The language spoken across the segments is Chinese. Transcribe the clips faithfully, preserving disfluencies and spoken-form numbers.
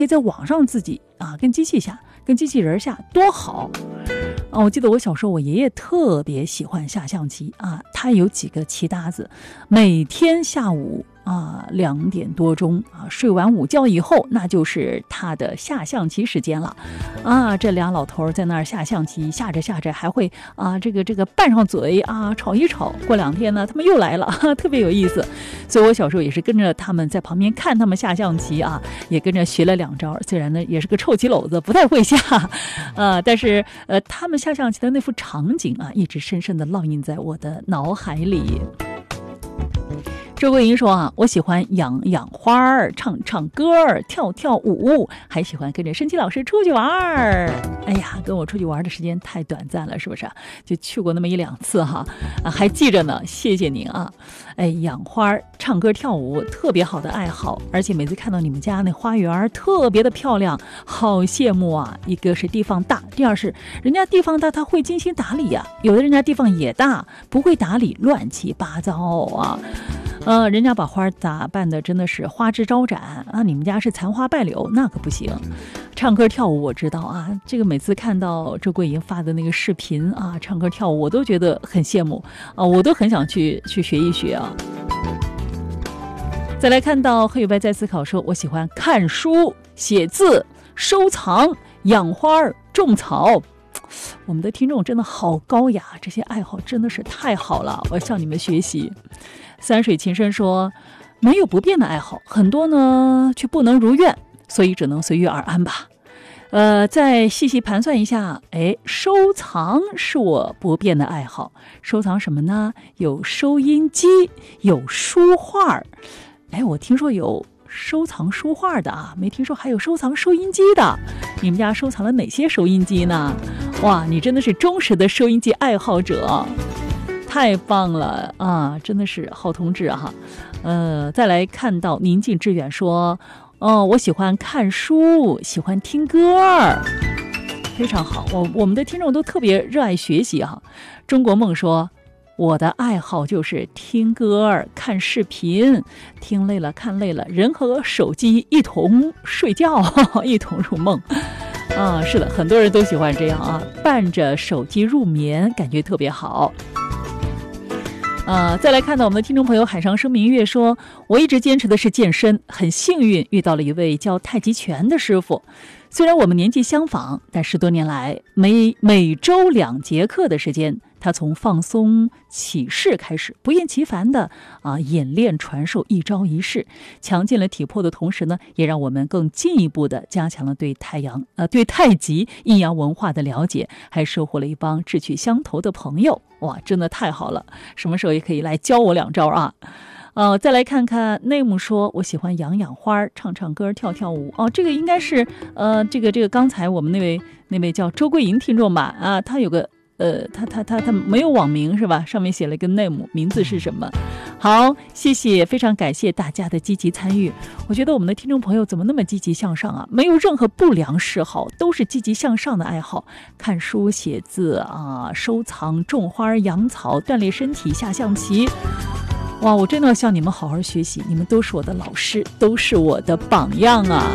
可以在网上自己啊跟机器下，跟机器人下，多好啊！我记得我小时候，我爷爷特别喜欢下象棋啊，他有几个棋搭子，每天下午啊两点多钟啊睡完午觉以后，那就是他的下象棋时间了啊。这俩老头在那儿下象棋，下着下着还会啊这个这个拌上嘴啊吵一吵。过两天呢，他们又来了，哈，特别有意思。所以我小时候也是跟着他们在旁边看他们下象棋啊，也跟着学了两招。虽然呢也是个臭棋篓子，不太会下，呃，但是呃他们下象棋的那幅场景啊，一直深深地烙印在我的脑海里。周桂英说啊，我喜欢养养花儿，唱唱歌儿，跳跳舞，还喜欢跟着申奇老师出去玩儿。哎呀，跟我出去玩的时间太短暂了，是不是？就去过那么一两次哈，啊，还记着呢，谢谢您啊。哎，养花儿、唱歌、跳舞，特别好的爱好，而且每次看到你们家那花园特别的漂亮，好羡慕啊！一个是地方大，第二是人家地方大，他会精心打理呀、啊；有的人家地方也大，不会打理，乱七八糟啊。呃，人家把花打扮的真的是花枝招展啊！你们家是残花败柳，那可不行。唱歌跳舞我知道啊，这个每次看到周桂英发的那个视频啊，唱歌跳舞我都觉得很羡慕啊，我都很想去去学一学啊。再来看到黑与白在思考说，我喜欢看书、写字、收藏、养花、种草。我们的听众真的好高雅，这些爱好真的是太好了，我向你们学习。三水情深说，没有不变的爱好，很多呢却不能如愿，所以只能随遇而安吧。呃，再细细盘算一下，哎，收藏是我不变的爱好。收藏什么呢？有收音机，有书画。哎，我听说有收藏书画的啊，没听说还有收藏收音机的。你们家收藏了哪些收音机呢？哇，你真的是忠实的收音机爱好者，太棒了啊！真的是好同志哈。呃，再来看到宁静致远说，哦，我喜欢看书，喜欢听歌，非常好。我我们的听众都特别热爱学习哈。中国梦说，我的爱好就是听歌、看视频，听累了看累了，人和手机一同睡觉，一同入梦。啊，是的，很多人都喜欢这样啊，伴着手机入眠，感觉特别好。呃，再来看到我们的听众朋友海上生明月说，我一直坚持的是健身，很幸运遇到了一位教太极拳的师傅。虽然我们年纪相仿，但十多年来每每周两节课的时间，他从放松起势开始，不厌其烦的啊演练传授一招一式，强健了体魄的同时呢，也让我们更进一步的加强了对太阳呃对太极阴阳文化的了解，还收获了一帮志趣相投的朋友。哇，真的太好了！什么时候也可以来教我两招啊！呃，再来看看内姆说，我喜欢养养花，唱唱歌，跳跳舞。哦，这个应该是呃，这个这个刚才我们那位那位叫周桂莹听众吧？啊，他有个呃，他他他他没有网名是吧？上面写了一个内姆，名字是什么？好，谢谢，非常感谢大家的积极参与。我觉得我们的听众朋友怎么那么积极向上啊？没有任何不良嗜好，都是积极向上的爱好。看书、写字啊，收藏、种花、养草、锻炼身体、下象棋。哇，我真的要向你们好好学习，你们都是我的老师，都是我的榜样啊！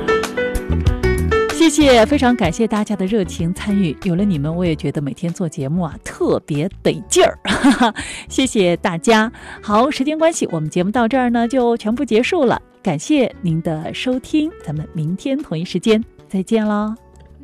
谢谢，非常感谢大家的热情参与，有了你们，我也觉得每天做节目啊特别得劲儿，谢谢大家。好，时间关系，我们节目到这儿呢就全部结束了，感谢您的收听，咱们明天同一时间再见了。